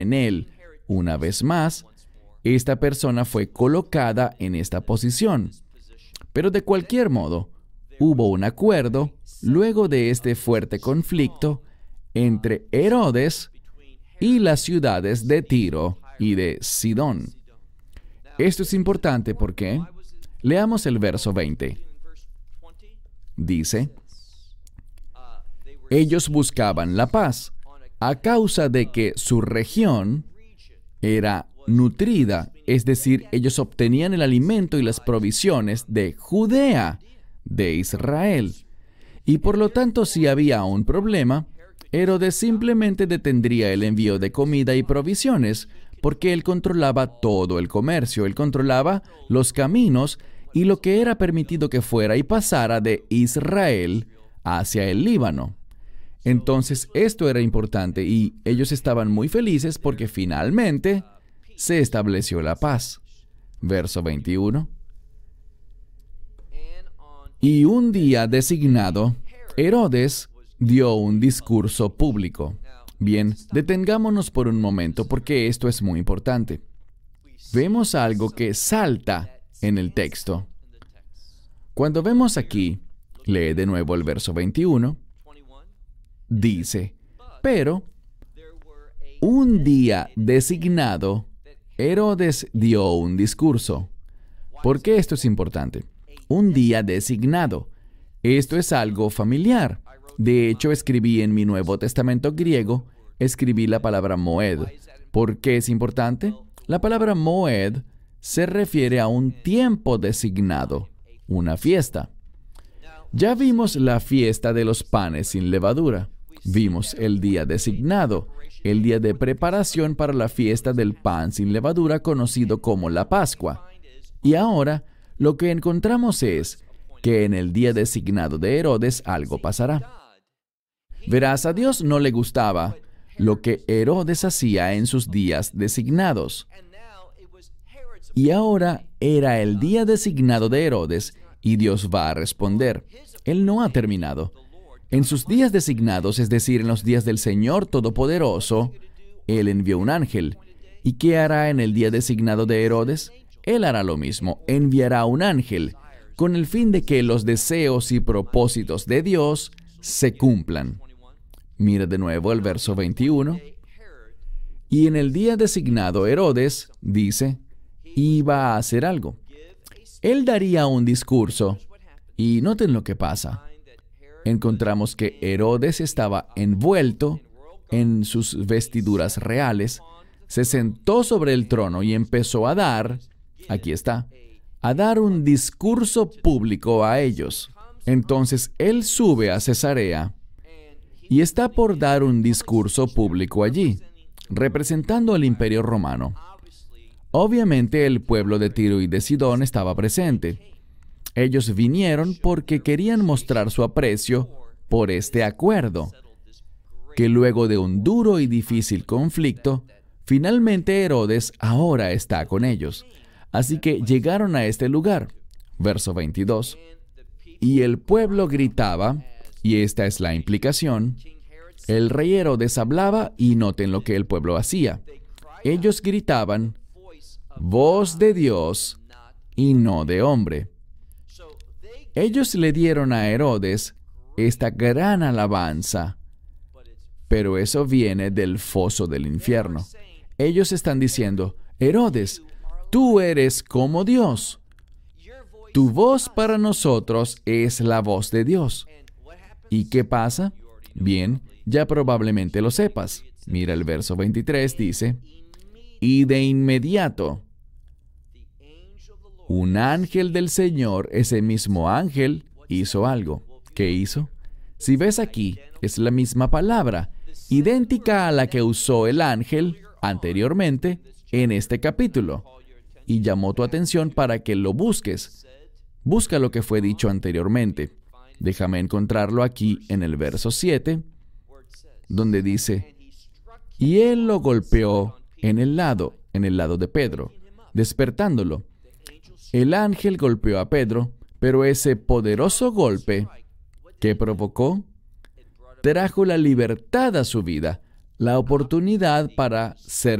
en él. Una vez más, esta persona fue colocada en esta posición. Pero de cualquier modo, hubo un acuerdo luego de este fuerte conflicto entre Herodes y las ciudades de Tiro y de Sidón. Esto es importante porque leamos el verso 20. Dice, ellos buscaban la paz a causa de que su región era nutrida, es decir, ellos obtenían el alimento y las provisiones de Judea, de Israel. Y por lo tanto, si había un problema, Herodes simplemente detendría el envío de comida y provisiones, porque él controlaba todo el comercio, él controlaba los caminos y lo que era permitido que fuera y pasara de Israel hacia el Líbano. Entonces, esto era importante y ellos estaban muy felices porque finalmente se estableció la paz. Verso 21. Y un día designado, Herodes dio un discurso público. Bien, detengámonos por un momento porque esto es muy importante. Vemos algo que salta en el texto. Cuando vemos aquí, lee de nuevo el verso 21, dice, pero un día designado, Herodes dio un discurso. ¿Por qué esto es importante? Un día designado. Esto es algo familiar. De hecho, escribí en mi Nuevo Testamento griego, escribí la palabra moed. ¿Por qué es importante? La palabra moed se refiere a un tiempo designado, una fiesta. Ya vimos la fiesta de los panes sin levadura. Vimos el día designado, el día de preparación para la fiesta del pan sin levadura conocido como la Pascua. Y ahora, lo que encontramos es que en el día designado de Herodes algo pasará. Verás, a Dios no le gustaba lo que Herodes hacía en sus días designados. Y ahora era el día designado de Herodes y Dios va a responder. Él no ha terminado. En sus días designados, es decir, en los días del Señor Todopoderoso, Él envió un ángel. ¿Y qué hará en el día designado de Herodes? Él hará lo mismo, enviará un ángel, con el fin de que los deseos y propósitos de Dios se cumplan. Mira de nuevo el verso 21. Y en el día designado Herodes, dice, iba a hacer algo. Él daría un discurso. Y noten lo que pasa. Encontramos que Herodes estaba envuelto en sus vestiduras reales, se sentó sobre el trono y empezó a dar, aquí está, a dar un discurso público a ellos. Entonces él sube a Cesarea y está por dar un discurso público allí, representando al Imperio Romano. Obviamente el pueblo de Tiro y de Sidón estaba presente. Ellos vinieron porque querían mostrar su aprecio por este acuerdo, que luego de un duro y difícil conflicto, finalmente Herodes ahora está con ellos. Así que llegaron a este lugar. Verso 22. Y el pueblo gritaba, y esta es la implicación, el rey Herodes hablaba y noten lo que el pueblo hacía. Ellos gritaban, voz de Dios y no de hombre. Ellos le dieron a Herodes esta gran alabanza, pero eso viene del foso del infierno. Ellos están diciendo, Herodes, tú eres como Dios. Tu voz para nosotros es la voz de Dios. ¿Y qué pasa? Bien, ya probablemente lo sepas. Mira el verso 23, dice, y de inmediato, un ángel del Señor, ese mismo ángel, hizo algo. ¿Qué hizo? Si ves aquí, es la misma palabra, idéntica a la que usó el ángel anteriormente en este capítulo. Y llamó tu atención para que lo busques. Busca lo que fue dicho anteriormente. Déjame encontrarlo aquí en el verso 7, donde dice, y él lo golpeó en el lado de Pedro, despertándolo. El ángel golpeó a Pedro, pero ese poderoso golpe, ¿qué provocó? Trajo la libertad a su vida, la oportunidad para ser